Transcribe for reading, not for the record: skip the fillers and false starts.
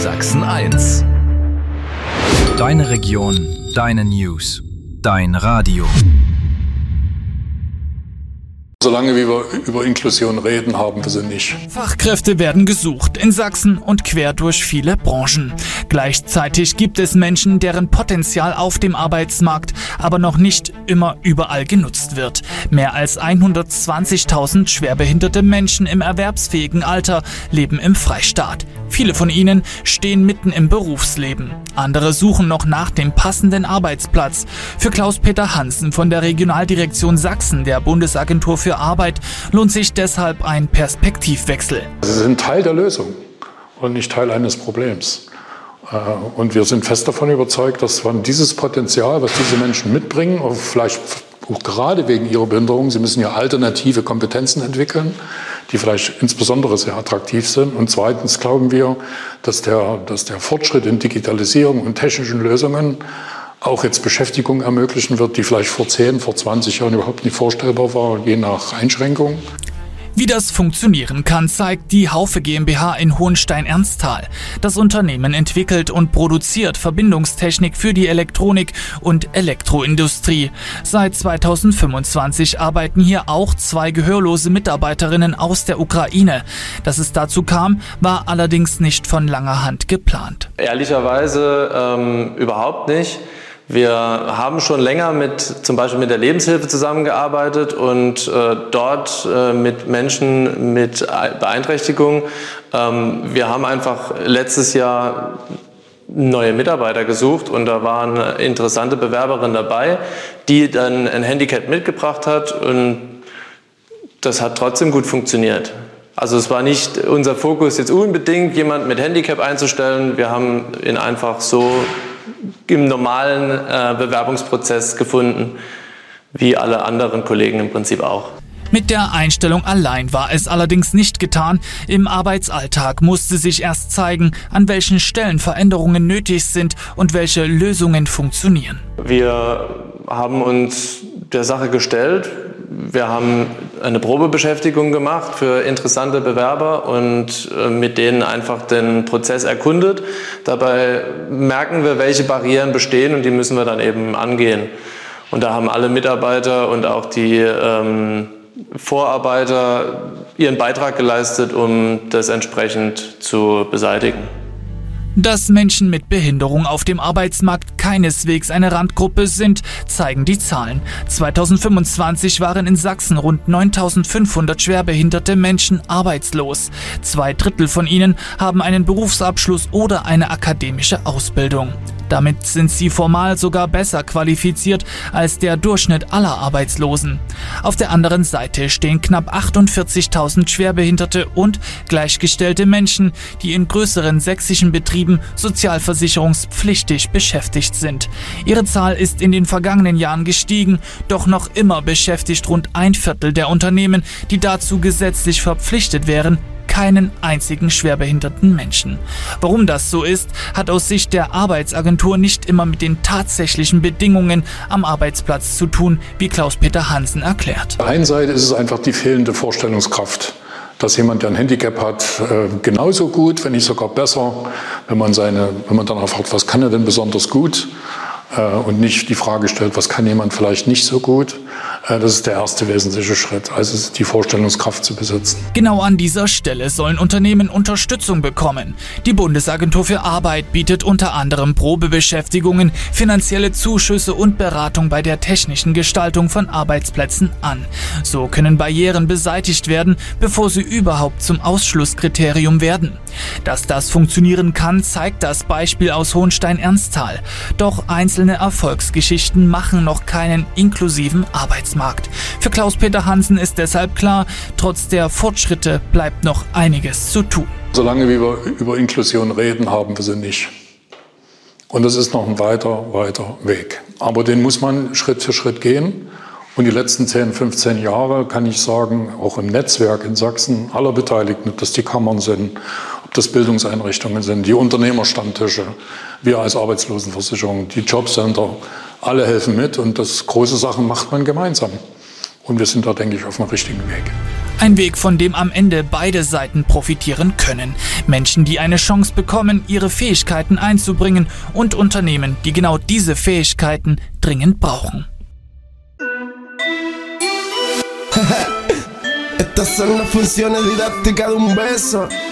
Sachsen 1. Deine Region, deine News, dein Radio. Solange wir über Inklusion reden, haben wir sie nicht. Fachkräfte werden gesucht in Sachsen und quer durch viele Branchen. Gleichzeitig gibt es Menschen, deren Potenzial auf dem Arbeitsmarkt aber noch nicht immer überall genutzt wird. Mehr als 120.000 schwerbehinderte Menschen im erwerbsfähigen Alter leben im Freistaat. Viele von ihnen stehen mitten im Berufsleben. Andere suchen noch nach dem passenden Arbeitsplatz. Für Klaus-Peter Hansen von der Regionaldirektion Sachsen der Bundesagentur für Arbeit lohnt sich deshalb ein Perspektivwechsel. Sie sind Teil der Lösung und nicht Teil eines Problems. Und wir sind fest davon überzeugt, dass man dieses Potenzial, was diese Menschen mitbringen, vielleicht auch gerade wegen ihrer Behinderung, sie müssen ja alternative Kompetenzen entwickeln, die vielleicht insbesondere sehr attraktiv sind. Und zweitens glauben wir, dass der Fortschritt in Digitalisierung und technischen Lösungen auch jetzt Beschäftigung ermöglichen wird, die vielleicht vor 10, vor 20 Jahren überhaupt nicht vorstellbar war, je nach Einschränkung. Wie das funktionieren kann, zeigt die Haufe GmbH in Hohenstein-Ernsthal. Das Unternehmen entwickelt und produziert Verbindungstechnik für die Elektronik- und Elektroindustrie. Seit 2025 arbeiten hier auch 2 gehörlose Mitarbeiterinnen aus der Ukraine. Dass es dazu kam, war allerdings nicht von langer Hand geplant. Ehrlicherweise überhaupt nicht. Wir haben schon länger zum Beispiel mit der Lebenshilfe zusammengearbeitet und dort mit Menschen mit Beeinträchtigung. Wir haben einfach letztes Jahr neue Mitarbeiter gesucht und da war eine interessante Bewerberin dabei, die dann ein Handicap mitgebracht hat und das hat trotzdem gut funktioniert. Also es war nicht unser Fokus, jetzt unbedingt jemanden mit Handicap einzustellen. Wir haben ihn einfach so im normalen Bewerbungsprozess gefunden, wie alle anderen Kollegen im Prinzip auch. Mit der Einstellung allein war es allerdings nicht getan. Im Arbeitsalltag musste sich erst zeigen, an welchen Stellen Veränderungen nötig sind und welche Lösungen funktionieren. Wir haben uns der Sache gestellt. Wir haben eine Probebeschäftigung gemacht für interessante Bewerber und mit denen einfach den Prozess erkundet. Dabei merken wir, welche Barrieren bestehen und die müssen wir dann eben angehen. Und da haben alle Mitarbeiter und auch die Vorarbeiter ihren Beitrag geleistet, um das entsprechend zu beseitigen. Dass Menschen mit Behinderung auf dem Arbeitsmarkt keineswegs eine Randgruppe sind, zeigen die Zahlen. 2025 waren in Sachsen rund 9.500 schwerbehinderte Menschen arbeitslos. 2/3 von ihnen haben einen Berufsabschluss oder eine akademische Ausbildung. Damit sind sie formal sogar besser qualifiziert als der Durchschnitt aller Arbeitslosen. Auf der anderen Seite stehen knapp 48.000 schwerbehinderte und gleichgestellte Menschen, die in größeren sächsischen Betrieben sozialversicherungspflichtig beschäftigt sind. Ihre Zahl ist in den vergangenen Jahren gestiegen, doch noch immer beschäftigt rund 1/4 der Unternehmen, die dazu gesetzlich verpflichtet wären, keinen einzigen schwerbehinderten Menschen. Warum das so ist, hat aus Sicht der Arbeitsagentur nicht immer mit den tatsächlichen Bedingungen am Arbeitsplatz zu tun, wie Klaus-Peter Hansen erklärt. Auf der einen Seite ist es einfach die fehlende Vorstellungskraft, dass jemand, der ein Handicap hat, genauso gut, wenn nicht sogar besser, wenn man dann fragt, was kann er denn besonders gut? Und nicht die Frage stellt, was kann jemand vielleicht nicht so gut. Das ist der erste wesentliche Schritt, also die Vorstellungskraft zu besitzen. Genau an dieser Stelle sollen Unternehmen Unterstützung bekommen. Die Bundesagentur für Arbeit bietet unter anderem Probebeschäftigungen, finanzielle Zuschüsse und Beratung bei der technischen Gestaltung von Arbeitsplätzen an. So können Barrieren beseitigt werden, bevor sie überhaupt zum Ausschlusskriterium werden. Dass das funktionieren kann, zeigt das Beispiel aus Hohenstein-Ernsthal. Doch einzelne Erfolgsgeschichten machen noch keinen inklusiven Arbeitsmarkt. Für Klaus-Peter Hansen ist deshalb klar, trotz der Fortschritte bleibt noch einiges zu tun. Solange wir über Inklusion reden, haben wir sie nicht. Und das ist noch ein weiter Weg. Aber den muss man Schritt für Schritt gehen. Und die letzten 10, 15 Jahre, kann ich sagen, auch im Netzwerk in Sachsen aller Beteiligten, ob das die Kammern sind, ob das Bildungseinrichtungen sind, die Unternehmerstammtische, wir als Arbeitslosenversicherung, die Jobcenter, alle helfen mit und das große Sachen macht man gemeinsam. Und wir sind da, denke ich, auf dem richtigen Weg. Ein Weg, von dem am Ende beide Seiten profitieren können. Menschen, die eine Chance bekommen, ihre Fähigkeiten einzubringen, und Unternehmen, die genau diese Fähigkeiten dringend brauchen. Estas son las funciones didácticas de un beso.